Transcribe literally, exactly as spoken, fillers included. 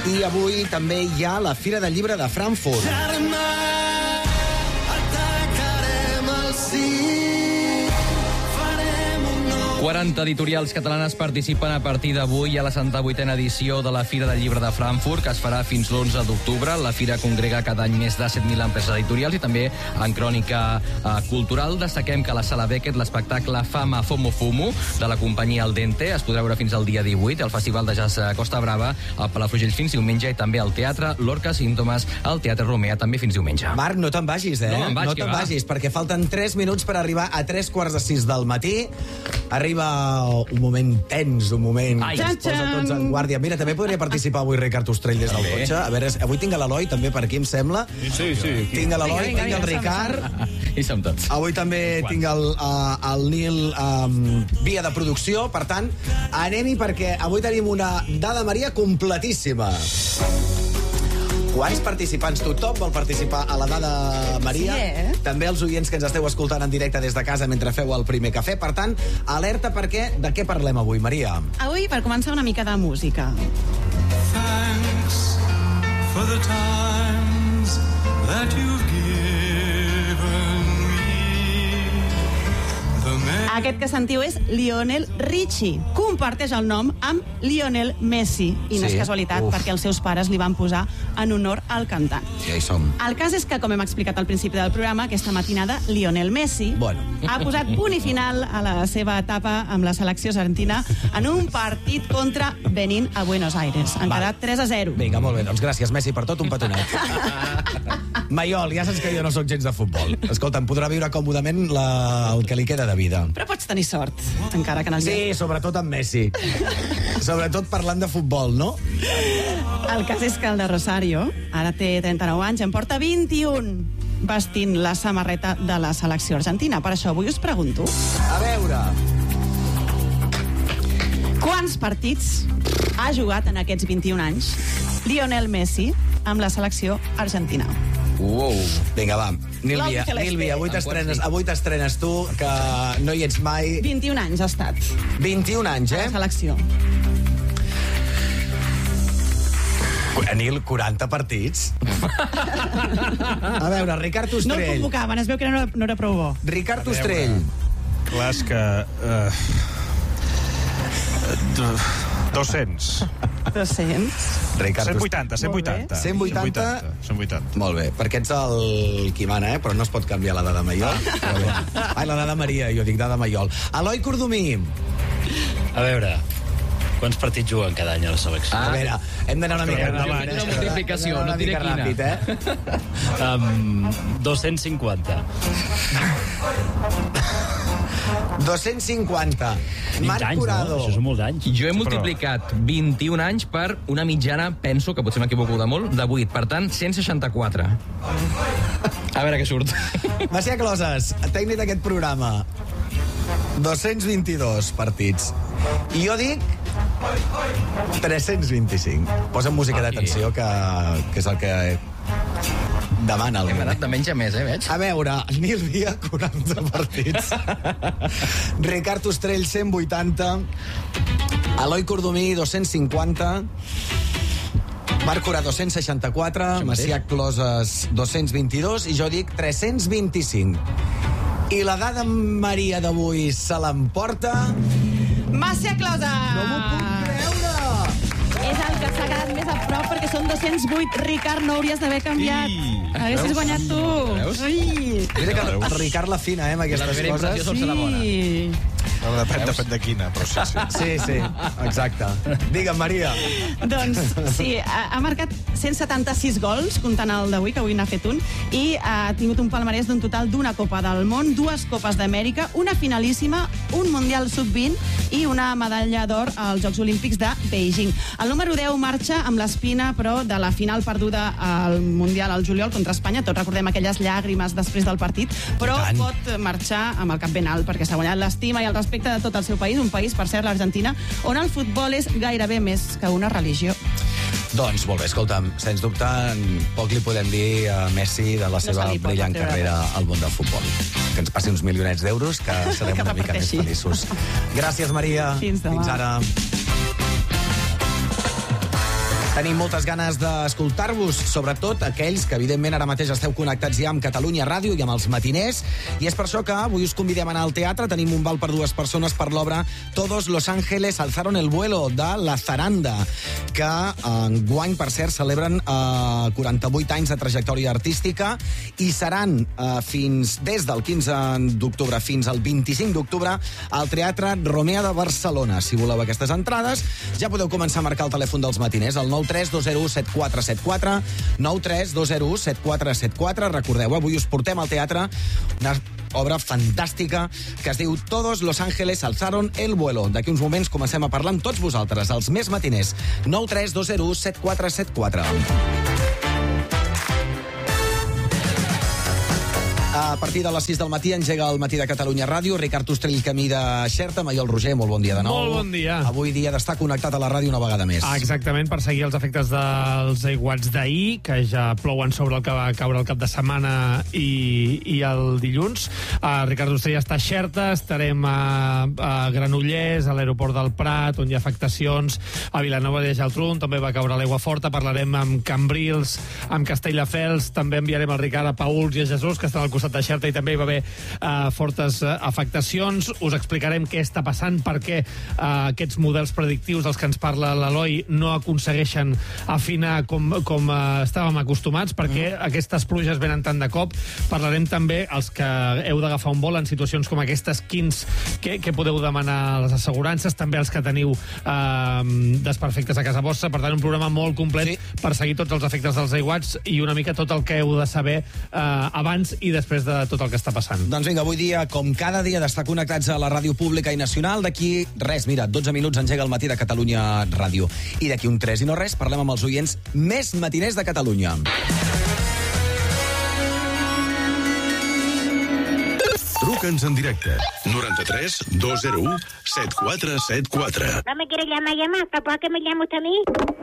I avui també hi ha la Fira del Llibre de Frankfurt. Germà, atacarem el sí. quaranta editorials catalanes participen a partir d'avui a la setanta vuitena edició de la Fira del Llibre de Frankfurt, que es farà fins l'onze d'octubre. La fira congrega cada any més de set mil empreses editorials i també en crònica eh, cultural. Destaquem que a la Sala Beckett l'espectacle Fama Fomo Fumo de la companyia Al Dente es podrà veure fins al dia divuit. El Festival de Jazz Costa Brava al Palafrugell fins diumenge i també al Teatre Lorca Símptomes al Teatre Romea també fins diumenge. Marc, no te'n vagis, eh? No, vaig, no te'n vagis, perquè falten tres minuts per arribar a tres quarts de sis del matí. Arriba un moment tens, un moment Ai, que ens posa tots en guàrdia. Mira, també podria participar avui Ricard Ostrell des del També. cotxe. A veure, avui tinc a l'Eloi també per aquí, em sembla. Sí, sí. Tinc a l'Eloi, Vinga, vinga, tinc el vinga, Ricard. I som tots. Avui també tinc el, uh, el Nil um, via de producció. Per tant, anem-hi perquè avui tenim una dada Maria completíssima. Quants participants? Tothom vol participar a la dada Maria. Sí, eh? També els oients que ens esteu escoltant en directe des de casa mentre feu el primer cafè. Per tant, alerta perquè de què parlem avui, Maria? Avui, per començar, una mica de música. Thanks for the times that you've given me. The man Aquest que sentiu és Lionel Richie. Comparteix el nom amb Lionel Messi. I no Sí? és casualitat, Uf. perquè els seus pares li van posar en honor al cantant. Ja hi som. El cas és que, com hem explicat al principi del programa, aquesta matinada Lionel Messi Bueno. ha posat punt i final a la seva etapa amb la selecció argentina en un partit contra Benín a Buenos Aires. Han Va. quedat tres a zero. Vinga, molt bé, doncs gràcies, Messi, per tot, un petonet. Maiol, ja saps que jo no sóc gens de futbol. Escolta, em podrà viure còmodament la... el que li queda de vida. Però pots tenir sort, encara que en el Sí, sobretot amb Messi. Sobretot parlant de futbol, no? El cas és que el de Rosario ara té trenta-nou anys, en porta vint-i-un vestint la samarreta de la selecció argentina. Per això avui us pregunto, A veure... quants partits ha jugat en aquests vint-i-un anys Lionel Messi amb la selecció argentina? Uou. Vinga, va. Nílvia, L'Albi Celeste. Nílvia, avui En t'estrenes, quants avui t'estrenes tu, que no hi ets mai. vint-i-un anys ha estat vint-i-un anys, a eh? la selecció. Nil, quaranta partits. A veure, Ricard No el Ostrell. convocaven, es veu que no era, no era prou bo. Ricard Ostrell. Clar, és que... Uh, dos-cents. dos-cents. Ricard cent Ostrell. vuitanta, cent vuitanta. cent vuitanta. cent vuitanta. Molt bé, perquè ets el qui mana, eh? Però no es pot canviar l'edat de Maiol. Però bé. Ai, l'edat de Maria, jo dic edat de Maiol. Eloi Cordomí. A veure, quants partits juguen cada any a la selecció? A veure, hem d'anar una mica... Endavant. ràpid, eh? Una multiplicació, Hem d'anar no una diré mica quina. ràpid, eh? Um, dos-cents cinquanta. dos-cents cinquanta. vint Marc anys, Curado. no? Això són molts anys. Jo he multiplicat vint-i-un anys per una mitjana, penso, que potser m'equivoco de molt, de vuit. Per tant, cent seixanta-quatre. A veure què surt. Macià Closes, tècnic d'aquest programa. dos-cents vint-i-dos partits. I jo dic tres-cents vint-i-cinc. Posa'm música de tensió, que, que és el que demana el Hem anat de menys a més, eh, veig? A veure, Nil Via, quaranta partits. Ricard Ostrell, cent vuitanta. Eloi Cordomí, dos-cents cinquanta. Marc Curà, dos-cents seixanta-quatre. Macià Closes, dos-cents vint-i-dos. I jo dic tres-cents vint-i-cinc. I la dada Maria d'avui se l'emporta... Macià Closes! No m'ho puc creure! És el que s'ha quedat més a prop perquè són dos-cents vuit. Ricard, no hauries d'haver canviat. I... Haguessis guanyat tu. Veus? Ui. Mira que el Ricard la fina, eh, amb La aquestes primera impressió coses. sol ser la bona. Sí. No, depèn, depèn de quina, però sí, sí. Sí, sí, exacte. Digue'm, Maria. Doncs sí, ha, ha marcat cent setanta-sis gols, comptant el d'avui, que avui n'ha fet un, i ha tingut un palmarès d'un total d'una Copa del Món, dues Copes d'Amèrica, una finalíssima, un Mundial sub vint i una medalla d'or als Jocs Olímpics de Beijing. El número deu marxa amb l'espina, però, de la final perduda al Mundial al juliol contra Espanya. Tots recordem aquelles llàgrimes després del partit, però pot marxar amb el cap ben alt, perquè s'ha guanyat l'estima i el respecte de tot el seu país, un país, per cert, l'Argentina, on el futbol és gairebé més que una religió. Doncs molt bé, escolta'm, sens dubte, poc li podem dir a Messi de la seva se li pot brillant treure carrera al món del futbol. Que ens passi uns milionets d'euros, que serem Que una mica més reparteixi. feliços. Gràcies, Maria. Fins demà. Fins ara. Tenim moltes ganes d'escoltar-vos, sobretot aquells que, evidentment, ara mateix esteu connectats ja amb Catalunya Ràdio i amb els matiners, i és per això que avui us convidem a anar al teatre. Tenim un val per dues persones per l'obra Todos los ángeles alzaron el vuelo, de La Zaranda, que enguany, per cert, celebren eh, quaranta-vuit anys de trajectòria artística i seran eh, fins des del quinze d'octubre fins al vint-i-cinc d'octubre al Teatre Romea de Barcelona. Si voleu aquestes entrades, ja podeu començar a marcar el telèfon dels matiners, el nou tres dos zero u set quatre set quatre, nou tres dos zero u set quatre set quatre. Recordeu, avui us portem al teatre una obra fantàstica que es diu Todos los ángeles alzaron el vuelo. D'aquí uns moments comencem a parlar amb tots vosaltres, els més matiners. nou tres dos zero u set quatre set quatre. A partir de les sis del matí engega el Matí de Catalunya Ràdio. Ricard Ostrell, camí de Xerta. Maiol Roger, molt bon dia de nou. Molt bon dia. Avui dia d'estar connectat a la ràdio una vegada més. Ah, exactament, per seguir els efectes dels aiguats d'ahir, que ja plouen sobre el que va caure el cap de setmana i, i el dilluns. Uh, Ricard Ostrell està a Xerta, estarem a, a Granollers, a l'aeroport del Prat, on hi ha afectacions, a Vilanova de Geltrú, també va caure l'aigua forta. Parlarem amb Cambrils, amb Castelldefels, també enviarem el Ricard a Pauls i a Jesús, que estan al costat de Xerta, i també hi va haver uh, fortes uh, afectacions. Us explicarem què està passant, perquè uh, aquests models predictius dels que ens parla l'Eloi no aconsegueixen afinar com, com uh, estàvem acostumats, perquè mm. aquestes pluges venen tant de cop. Parlarem també els que heu d'agafar un vol en situacions com aquestes, quins que, que podeu demanar a les assegurances, també els que teniu uh, desperfectes a casa vostra. Per tant, un programa molt complet sí. per seguir tots els efectes dels aiguats i una mica tot el que heu de saber uh, abans i després de tot el que està passant. Doncs vinga, avui dia, com cada dia, d'estar connectats a la ràdio pública i nacional. D'aquí res, mira, dotze minuts engega el Matí de Catalunya Ràdio. I d'aquí un tres i no res, parlem amb els oients més matiners de Catalunya. Truca'ns en directe. noranta-tres dos zero u set quatre set quatre. ¿No me quiere llamar, llamar? ¿Por qué me llama usted a mí?